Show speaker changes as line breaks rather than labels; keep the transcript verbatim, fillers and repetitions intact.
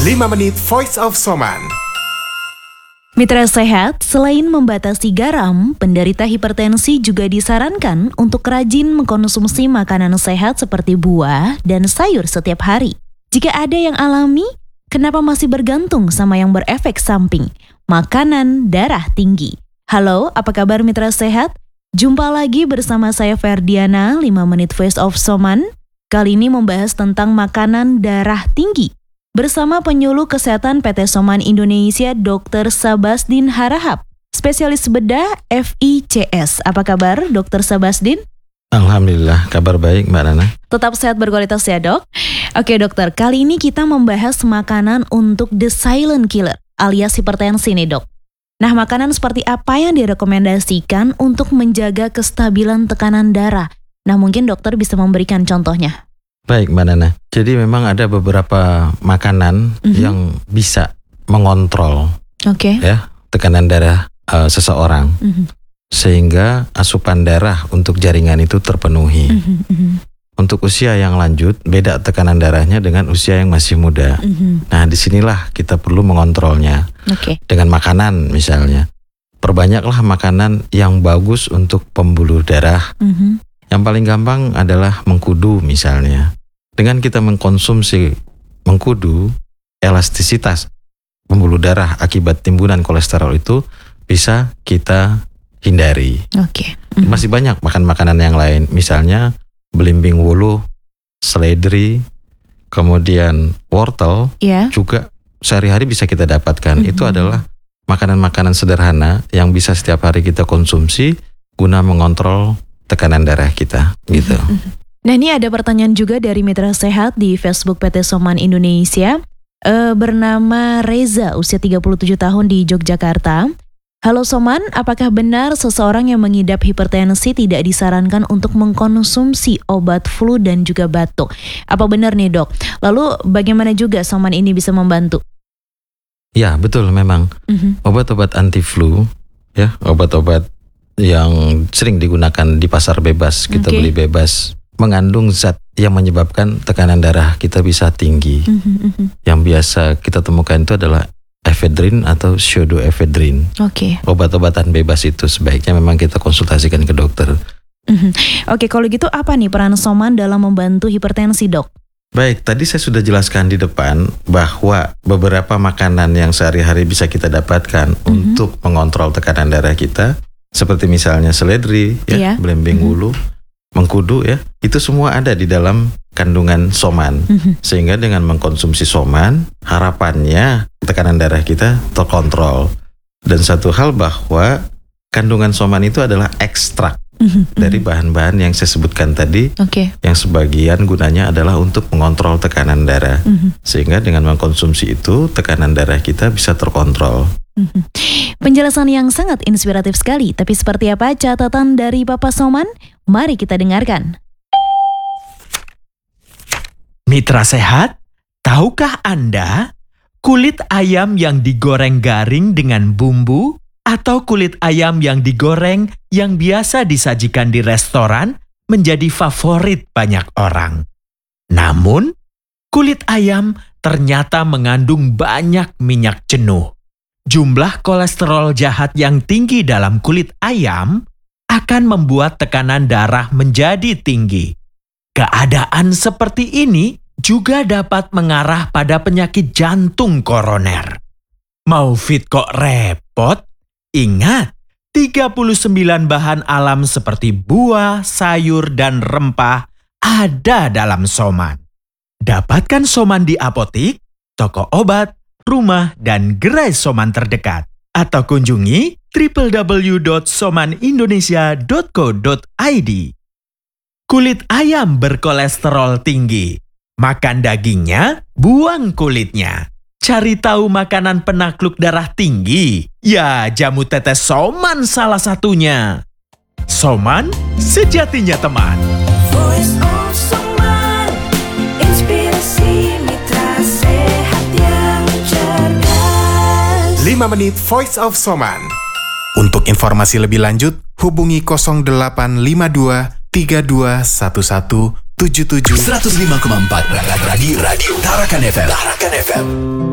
lima menit Voice of Soman.
Mitra sehat, selain membatasi garam, penderita hipertensi juga disarankan untuk rajin mengkonsumsi makanan sehat seperti buah dan sayur setiap hari. Jika ada yang alami, kenapa masih bergantung sama yang berefek samping? Makanan darah tinggi. Halo, apa kabar mitra sehat? Jumpa lagi bersama saya Ferdiana, lima menit Voice of Soman. Kali ini membahas tentang makanan darah tinggi. Bersama penyuluh kesehatan P T Soman Indonesia, dokter Sabasdin Harahap, spesialis bedah F I C S. Apa kabar, dokter Sabasdin?
Alhamdulillah, kabar baik Mbak Nana.
Tetap sehat berkualitas ya dok? Oke dokter, kali ini kita membahas makanan untuk the silent killer, alias hipertensi nih dok. Nah, makanan seperti apa yang direkomendasikan untuk menjaga kestabilan tekanan darah? Nah, mungkin dokter bisa memberikan contohnya.
Baik Mbak Nana, jadi memang ada beberapa makanan mm-hmm. yang bisa mengontrol
okay.
ya tekanan darah uh, seseorang, mm-hmm. sehingga asupan darah untuk jaringan itu terpenuhi. Mm-hmm. Untuk usia yang lanjut, beda tekanan darahnya dengan usia yang masih muda. Mm-hmm. Nah, disinilah kita perlu mengontrolnya okay. dengan makanan misalnya. Perbanyaklah makanan yang bagus untuk pembuluh darah. Mm-hmm. Yang paling gampang adalah mengkudu misalnya. Dengan kita mengkonsumsi mengkudu, elastisitas pembuluh darah akibat timbunan kolesterol itu bisa kita hindari.
Oke. Okay. Mm-hmm.
Masih banyak makan makanan yang lain, misalnya belimbing wuluh, seledri, kemudian wortel, yeah. juga sehari-hari bisa kita dapatkan. Mm-hmm. Itu adalah makanan-makanan sederhana yang bisa setiap hari kita konsumsi guna mengontrol tekanan darah kita, gitu.
Nah, ini ada pertanyaan juga dari mitra sehat di Facebook P T Soman Indonesia, e, bernama Reza, usia tiga puluh tujuh tahun di Yogyakarta. Halo Soman, apakah benar seseorang yang mengidap hipertensi tidak disarankan untuk mengkonsumsi obat flu dan juga batuk? Apa benar nih dok? Lalu bagaimana juga Soman ini bisa membantu?
Ya, betul memang. Mm-hmm. Obat-obat anti flu, ya, obat-obat yang sering digunakan di pasar bebas, kita okay. beli bebas, mengandung zat yang menyebabkan tekanan darah kita bisa tinggi. Mm-hmm. Yang biasa kita temukan itu adalah efedrin atau pseudoefedrin.
Oke. Okay.
Obat-obatan bebas itu sebaiknya memang kita konsultasikan ke dokter.
Mm-hmm. Oke, okay, kalau gitu apa nih peran Soman dalam membantu hipertensi dok?
Baik, tadi saya sudah jelaskan di depan bahwa beberapa makanan yang sehari-hari bisa kita dapatkan mm-hmm. untuk mengontrol tekanan darah kita, seperti misalnya seledri, ya, yeah. belimbing mm-hmm. wuluh, mengkudu, ya, itu semua ada di dalam kandungan Soman. Mm-hmm. Sehingga dengan mengkonsumsi Soman, harapannya tekanan darah kita terkontrol. Dan satu hal bahwa kandungan Soman itu adalah ekstrak mm-hmm. dari bahan-bahan yang saya sebutkan tadi, okay. yang sebagian gunanya adalah untuk mengontrol tekanan darah. Mm-hmm. Sehingga dengan mengkonsumsi itu, tekanan darah kita bisa terkontrol.
Mm-hmm. Penjelasan yang sangat inspiratif sekali, tapi seperti apa catatan dari Bapak Soman? Mari kita dengarkan.
Mitra sehat, tahukah Anda kulit ayam yang digoreng garing dengan bumbu atau kulit ayam yang digoreng yang biasa disajikan di restoran menjadi favorit banyak orang? Namun, kulit ayam ternyata mengandung banyak minyak jenuh. Jumlah kolesterol jahat yang tinggi dalam kulit ayam akan membuat tekanan darah menjadi tinggi. Keadaan seperti ini juga dapat mengarah pada penyakit jantung koroner. Mau fit kok repot? Ingat, tiga puluh sembilan bahan alam seperti buah, sayur, dan rempah ada dalam Soman. Dapatkan Soman di apotik, toko obat, rumah, dan gerai Soman terdekat. Atau kunjungi w w w dot soman indonesia dot co dot i d. Kulit ayam berkolesterol tinggi. Makan dagingnya, buang kulitnya. Cari tahu makanan penakluk darah tinggi? Ya, jamu tetes Soman salah satunya. Soman, sejatinya teman.
Voice of Soman, inspirasi mitra sehat yang cerdas.
lima menit Voice of Soman. Untuk informasi lebih lanjut, hubungi nol delapan lima dua tiga dua satu satu tujuh tujuh
seratus lima koma empat Radio Radio Tarakan F M. Tarakan F M.